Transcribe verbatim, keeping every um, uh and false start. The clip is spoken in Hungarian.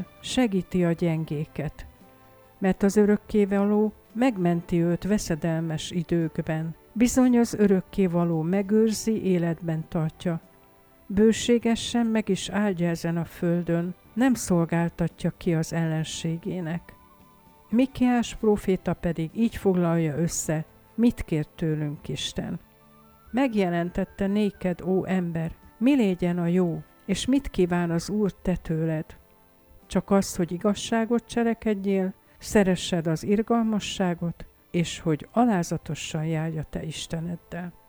segítséggel segíti a gyengéket, mert az örökkévaló megmenti őt veszedelmes időkben. Bizony az örökkévaló megőrzi, életben tartja. Bőségesen meg is áldja ezen a földön, nem szolgáltatja ki az ellenségének. Mikéás próféta pedig így foglalja össze, mit kér tőlünk Isten. Megjelentette néked, ó ember, mi légyen a jó, és mit kíván az Úr te tőled? Csak az, hogy igazságot cselekedjél, szeressed az irgalmasságot, és hogy alázatosan járj a te Isteneddel.